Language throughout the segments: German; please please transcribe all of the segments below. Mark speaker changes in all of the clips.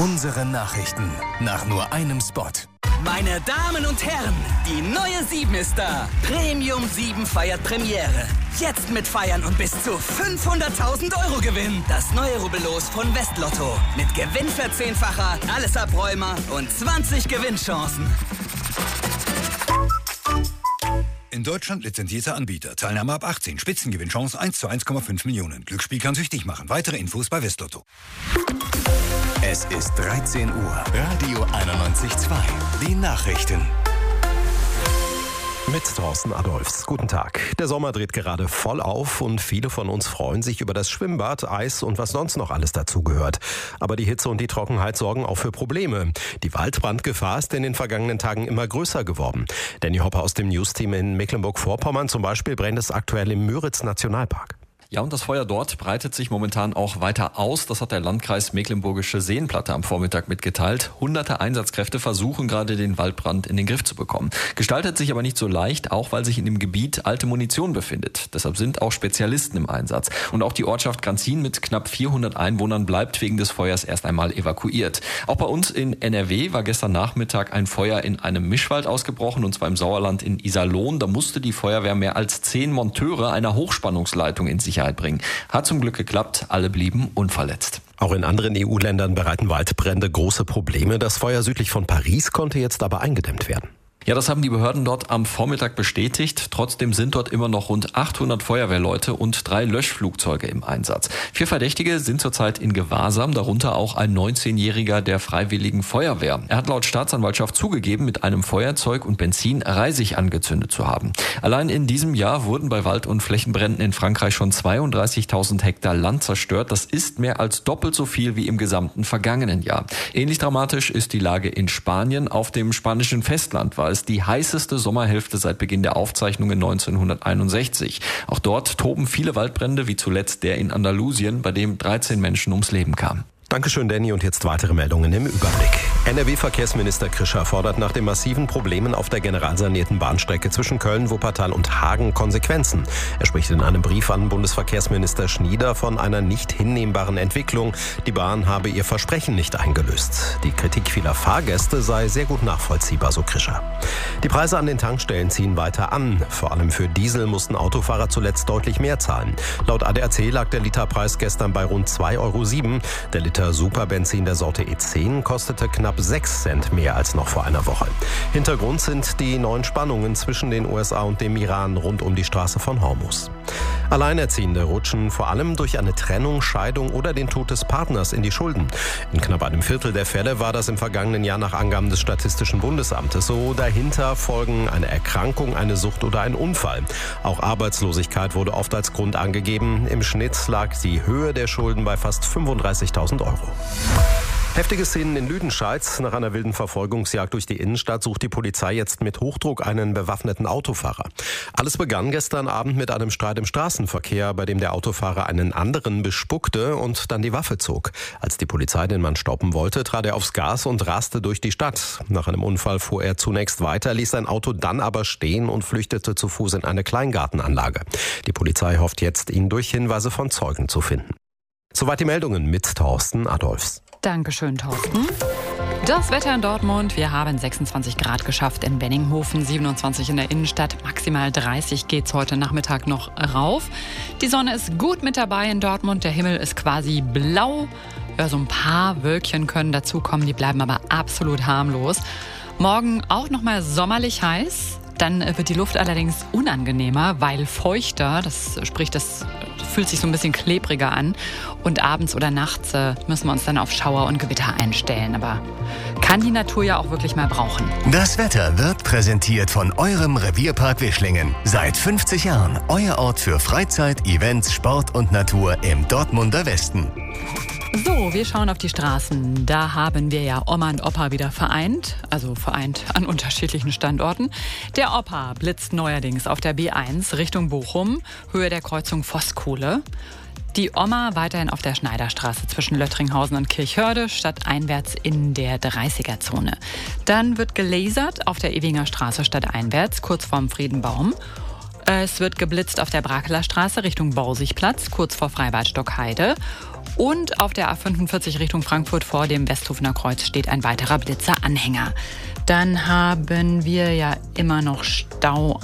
Speaker 1: Unsere Nachrichten nach nur einem Spot.
Speaker 2: Meine Damen und Herren, die neue 7 ist da. Premium 7 feiert Premiere. Jetzt mit Feiern und bis zu 500.000 Euro Gewinn. Das neue Rubbellos von Westlotto. Mit Gewinnverzehnfacher, alles Abräumer und 20 Gewinnchancen.
Speaker 3: In Deutschland lizenzierter Anbieter. Teilnahme ab 18. Spitzengewinnchance 1 zu 1,5 Millionen. Glücksspiel kann süchtig machen. Weitere Infos bei Westlotto.
Speaker 1: Es ist 13 Uhr. Radio 91.2. Die Nachrichten.
Speaker 4: Mit Thorsten Adolfs. Guten Tag. Der Sommer dreht gerade voll auf und viele von uns freuen sich über das Schwimmbad, Eis und was sonst noch alles dazugehört. Aber die Hitze und die Trockenheit sorgen auch für Probleme. Die Waldbrandgefahr ist in den vergangenen Tagen immer größer geworden. Danny Hopper aus dem News-Team in Mecklenburg-Vorpommern zum Beispiel brennt es aktuell im Müritz-Nationalpark.
Speaker 5: Ja, und das Feuer dort breitet sich momentan auch weiter aus. Das hat der Landkreis Mecklenburgische Seenplatte am Vormittag mitgeteilt. Hunderte Einsatzkräfte versuchen gerade den Waldbrand in den Griff zu bekommen. Gestaltet sich aber nicht so leicht, auch weil sich in dem Gebiet alte Munition befindet. Deshalb sind auch Spezialisten im Einsatz. Und auch die Ortschaft Granzin mit knapp 400 Einwohnern bleibt wegen des Feuers erst einmal evakuiert. Auch bei uns in NRW war gestern Nachmittag ein Feuer in einem Mischwald ausgebrochen, und zwar im Sauerland in Iserlohn. Da musste die Feuerwehr mehr als 10 Monteure einer Hochspannungsleitung in Sicherheit bringen. Hat zum Glück geklappt, alle blieben unverletzt.
Speaker 4: Auch in anderen EU-Ländern bereiten Waldbrände große Probleme. Das Feuer südlich von Paris konnte jetzt aber eingedämmt werden.
Speaker 5: Ja, das haben die Behörden dort am Vormittag bestätigt. Trotzdem sind dort immer noch rund 800 Feuerwehrleute und 3 Löschflugzeuge im Einsatz. 4 Verdächtige sind zurzeit in Gewahrsam, darunter auch ein 19-Jähriger der Freiwilligen Feuerwehr. Er hat laut Staatsanwaltschaft zugegeben, mit einem Feuerzeug und Benzin Reisig angezündet zu haben. Allein in diesem Jahr wurden bei Wald- und Flächenbränden in Frankreich schon 32.000 Hektar Land zerstört. Das ist mehr als doppelt so viel wie im gesamten vergangenen Jahr. Ähnlich dramatisch ist die Lage in Spanien. Auf dem spanischen Festland war es die heißeste Sommerhälfte seit Beginn der Aufzeichnungen 1961. Auch dort toben viele Waldbrände, wie zuletzt der in Andalusien, bei dem 13 Menschen ums Leben kamen.
Speaker 4: Dankeschön, Danny. Und jetzt weitere Meldungen im Überblick. NRW-Verkehrsminister Krischer fordert nach den massiven Problemen auf der generalsanierten Bahnstrecke zwischen Köln, Wuppertal und Hagen Konsequenzen. Er spricht in einem Brief an Bundesverkehrsminister Schnieder von einer nicht hinnehmbaren Entwicklung. Die Bahn habe ihr Versprechen nicht eingelöst. Die Kritik vieler Fahrgäste sei sehr gut nachvollziehbar, so Krischer. Die Preise an den Tankstellen ziehen weiter an. Vor allem für Diesel mussten Autofahrer zuletzt deutlich mehr zahlen. Laut ADAC lag der Literpreis gestern bei rund 2,07 €. Der Liter Superbenzin der Sorte E10 kostete knapp 6 Cent mehr als noch vor einer Woche. Hintergrund sind die neuen Spannungen zwischen den USA und dem Iran rund um die Straße von Hormuz. Alleinerziehende rutschen vor allem durch eine Trennung, Scheidung oder den Tod des Partners in die Schulden. In knapp einem Viertel der Fälle war das im vergangenen Jahr nach Angaben des Statistischen Bundesamtes so. Dahinter folgen eine Erkrankung, eine Sucht oder ein Unfall. Auch Arbeitslosigkeit wurde oft als Grund angegeben. Im Schnitt lag die Höhe der Schulden bei fast 35.000 €. Heftige Szenen in Lüdenscheid. Nach einer wilden Verfolgungsjagd durch die Innenstadt sucht die Polizei jetzt mit Hochdruck einen bewaffneten Autofahrer. Alles begann gestern Abend mit einem Streit im Straßenverkehr, bei dem der Autofahrer einen anderen bespuckte und dann die Waffe zog. Als die Polizei den Mann stoppen wollte, trat er aufs Gas und raste durch die Stadt. Nach einem Unfall fuhr er zunächst weiter, ließ sein Auto dann aber stehen und flüchtete zu Fuß in eine Kleingartenanlage. Die Polizei hofft jetzt, ihn durch Hinweise von Zeugen zu finden. Soweit die Meldungen mit Thorsten Adolfs.
Speaker 6: Dankeschön, Thorsten. Das Wetter in Dortmund. Wir haben 26 Grad geschafft in Benninghofen, 27 in der Innenstadt. Maximal 30 geht's heute Nachmittag noch rauf. Die Sonne ist gut mit dabei in Dortmund. Der Himmel ist quasi blau. Ja, so ein paar Wölkchen können dazukommen, die bleiben aber absolut harmlos. Morgen auch noch mal sommerlich heiß. Dann wird die Luft allerdings unangenehmer, weil feuchter. Das fühlt sich so ein bisschen klebriger an. Und abends oder nachts müssen wir uns dann auf Schauer und Gewitter einstellen. Aber kann die Natur ja auch wirklich mal brauchen.
Speaker 1: Das Wetter wird präsentiert von eurem Revierpark Wischlingen. Seit 50 Jahren euer Ort für Freizeit, Events, Sport und Natur im Dortmunder Westen.
Speaker 6: So, wir schauen auf die Straßen. Da haben wir ja Oma und Opa wieder vereint. Also vereint an unterschiedlichen Standorten. Der Opa blitzt neuerdings auf der B1 Richtung Bochum, Höhe der Kreuzung Voskuhle. Die Oma weiterhin auf der Schneiderstraße zwischen Löttringhausen und Kirchhörde, stadteinwärts in der 30er-Zone. Dann wird gelasert auf der Ewinger Straße stadteinwärts, kurz vorm Friedenbaum. Es wird geblitzt auf der Brakeler Straße Richtung Bausigplatz, kurz vor Freibad Stockheide. Und auf der A45 Richtung Frankfurt vor dem Westhofener Kreuz steht ein weiterer Blitzer-Anhänger. Dann haben wir ja immer noch Stau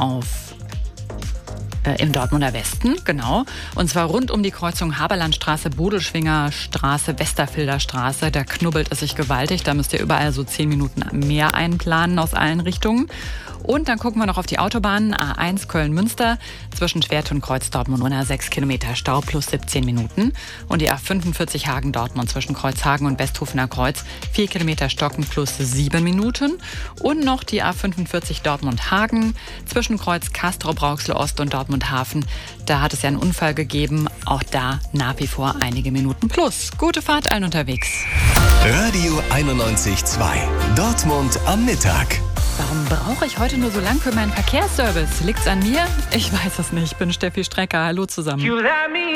Speaker 6: im Dortmunder Westen, genau. Und zwar rund um die Kreuzung Haberlandstraße, Bodelschwinger Straße, Westerfilder Straße. Da knubbelt es sich gewaltig. Da müsst ihr überall so 10 Minuten mehr einplanen aus allen Richtungen. Und dann gucken wir noch auf die Autobahnen A1 Köln-Münster zwischen Schwert und Kreuz Dortmund-Unna 6 Kilometer Stau plus 17 Minuten. Und die A45 Hagen-Dortmund zwischen Kreuzhagen und Westhofener Kreuz 4 Kilometer Stocken plus 7 Minuten. Und noch die A45 Dortmund-Hagen zwischen Kreuz Castrop-Rauxel-Ost und Dortmund-Hafen. Da hat es ja einen Unfall gegeben. Auch da nach wie vor einige Minuten plus. Gute Fahrt allen unterwegs.
Speaker 1: Radio 91.2. Dortmund am Mittag.
Speaker 6: Warum brauche ich heute nur so lang für meinen Verkehrsservice? Liegt's an mir? Ich weiß es nicht. Ich bin Steffi Strecker. Hallo zusammen.